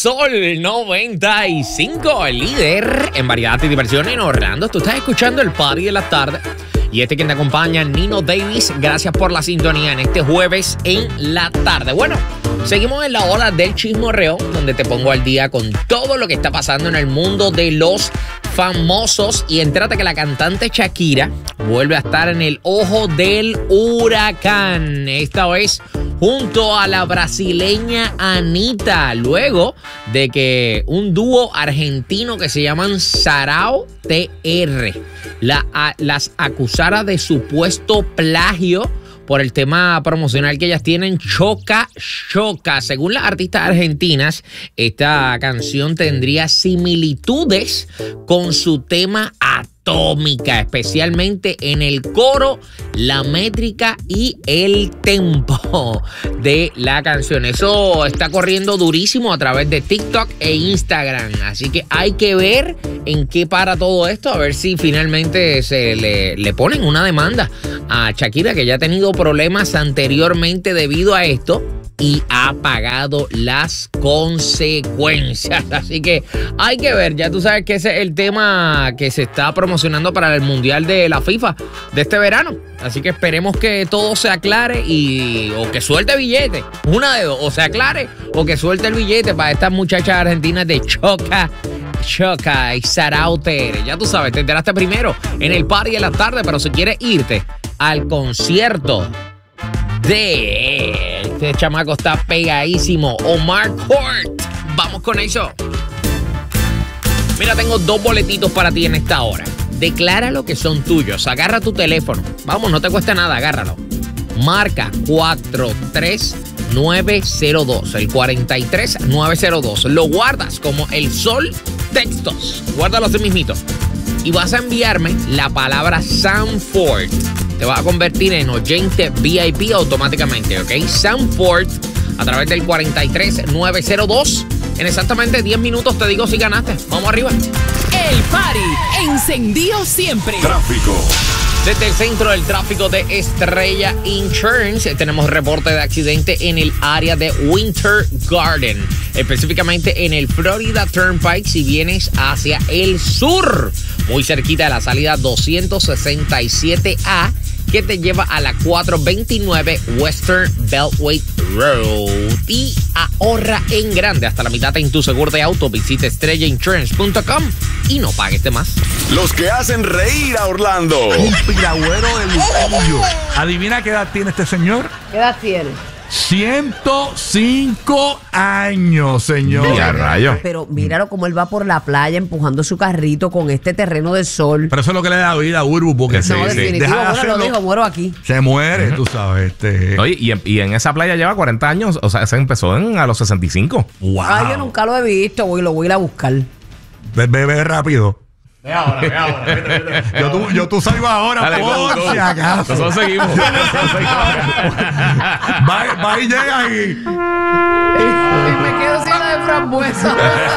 Sol 95, el líder en variedad y diversión en Orlando. Tú estás escuchando el Party de la Tarde. Y quien te acompaña, Nino Davis. Gracias por la sintonía en este jueves en la tarde. Bueno, seguimos en la hora del chismorreo, donde te pongo al día con todo lo que está pasando en el mundo de los famosos. Y entrate que la cantante Shakira vuelve a estar en el ojo del huracán. Esta vez junto a la brasileña Anitta, luego de que un dúo argentino que se llaman Sarao TR las acusara de supuesto plagio por el tema promocional que ellas tienen, Choca Choca. Según las artistas argentinas, esta canción tendría similitudes con su tema Atómica, especialmente en el coro, la métrica y el tempo de la canción. Eso está corriendo durísimo a través de TikTok e Instagram, así que hay que ver en qué para todo esto, a ver si finalmente se le ponen una demanda a Shakira, que ya ha tenido problemas anteriormente debido a esto y ha pagado las consecuencias. Así que hay que ver, ya tú sabes que ese es el tema que se está promocionando para el Mundial de la FIFA de este verano. Así que esperemos que todo se aclare o que suelte billete. Una de dos, o se aclare o que suelte el billete para estas muchachas argentinas de Choca Choca y Sarao TR. Ya tú sabes, te enteraste primero en el Party de la Tarde, pero si quieres irte al concierto de este chamaco está pegadísimo, Omar Court, vamos con eso. Mira, tengo 2 boletitos para ti en esta hora. Decláralo que son tuyos. Agarra tu teléfono. Vamos, no te cuesta nada, agárralo. Marca 43902, el 43902. Lo guardas como El Sol Textos. Guárdalo así mismito. Y vas a enviarme la palabra Sanford. Te vas a convertir en oyente VIP automáticamente, ¿ok? Sanford a través del 43902. En exactamente 10 minutos te digo si ganaste. Vamos arriba. El Party encendido siempre. Tráfico. Desde el centro del tráfico de Estrella Insurance tenemos reporte de accidente en el área de Winter Garden, específicamente en el Florida Turnpike si vienes hacia el sur, muy cerquita de la salida 267A que te lleva a la 429 Western Beltway Road. Y ahorra en grande hasta la mitad en tu seguro de auto. Visita estrellainsurance.com y no pagues de más. Los que hacen reír a Orlando. Un piragüero de Luquillo. Adivina qué edad tiene este señor. ¿Qué edad tiene? 105 años, señor. Mira, rayo. Pero míralo como él va por la playa empujando su carrito con este terreno de sol. Pero eso es lo que le da vida a Urbu, porque No, definitivo, bueno, lo dijo, muero aquí. Se muere, tú sabes. Oye, y en esa playa lleva 40 años, o sea, se empezó a los 65. Wow. Ay, yo nunca lo he visto, lo voy a ir a buscar. Ve rápido. Ve ahora. Yo tú salgo ahora, Dale, por si acaso. Nosotros seguimos. Va y llega ahí. Me quedo sin la de frambuesa.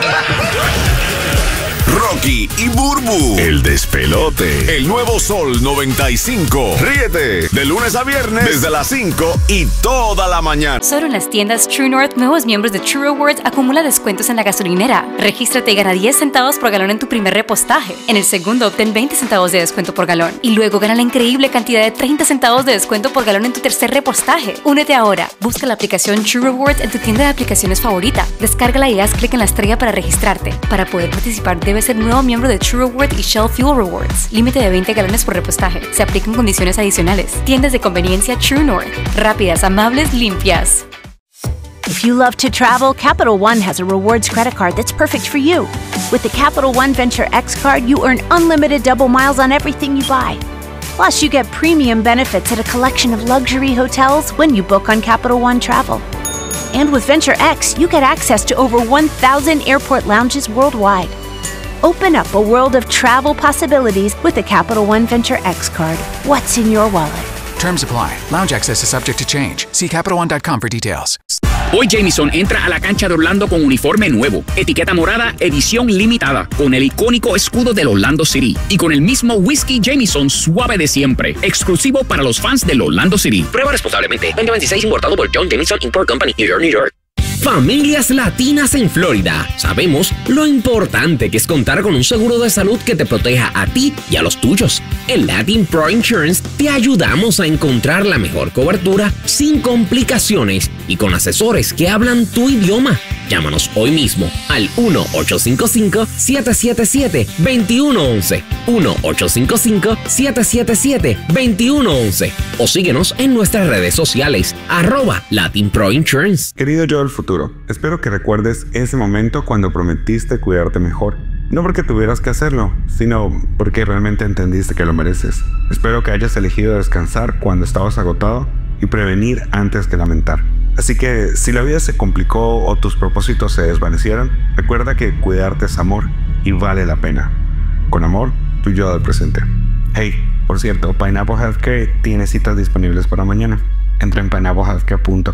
Rocky y Burbu, el despelote. El nuevo Sol 95. Ríete de lunes a viernes desde las 5 y toda la mañana. Solo en las tiendas True North, nuevos miembros de True Rewards acumula descuentos en la gasolinera. Regístrate y gana 10 centavos por galón en tu primer repostaje. En el segundo, obtén 20 centavos de descuento por galón. Y luego gana la increíble cantidad de 30 centavos de descuento por galón en tu tercer repostaje. Únete ahora. Busca la aplicación True Rewards en tu tienda de aplicaciones favorita. Descárgala y haz clic en la estrella para registrarte. Para poder participar, debes ser nuevo miembro de True Rewards y Shell Fuel Rewards. Límite de 20 galones por repostaje. Se aplican condiciones adicionales. Tiendas de conveniencia True North. Rápidas, amables, limpias. If you love to travel, Capital One has a rewards credit card that's perfect for you. With the Capital One Venture X card, you earn unlimited double miles on everything you buy. Plus, you get premium benefits at a collection of luxury hotels when you book on Capital One Travel. And with Venture X, you get access to over 1,000 airport lounges worldwide. Open up a world of travel possibilities with the Capital One Venture X card. What's in your wallet? Terms apply. Lounge access is subject to change. See CapitalOne.com for details. Hoy Jamieson entra a la cancha de Orlando con uniforme nuevo, etiqueta morada, edición limitada, con el icónico escudo del Orlando City y con el mismo whisky Jamieson suave de siempre, exclusivo para los fans del Orlando City. Prueba responsablemente. 2026 importado por John Jamieson Import Company, New York, New York. Familias latinas en Florida. Sabemos lo importante que es contar con un seguro de salud que te proteja a ti y a los tuyos. En Latin Pro Insurance te ayudamos a encontrar la mejor cobertura sin complicaciones y con asesores que hablan tu idioma. Llámanos hoy mismo al 1-855-777-2111, 1-855-777-2111 o síguenos en nuestras redes sociales, @LatinProInsurance. Querido yo del futuro, espero que recuerdes ese momento cuando prometiste cuidarte mejor. No porque tuvieras que hacerlo, sino porque realmente entendiste que lo mereces. Espero que hayas elegido descansar cuando estabas agotado y prevenir antes que lamentar. Así que si la vida se complicó o tus propósitos se desvanecieron, recuerda que cuidarte es amor y vale la pena. Con amor, tu yo del presente. Hey, por cierto, Pineapple Healthcare tiene citas disponibles para mañana. Entra en pineapplehealthcare.com